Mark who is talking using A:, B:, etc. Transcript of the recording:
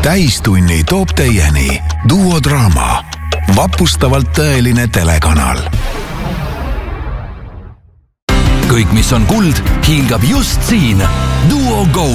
A: Täistunni toob teieni Duo Draama. Vapustavalt tõeline telekanal.
B: Kõik, mis on kuld, hiilgab just siin. Duo Gold.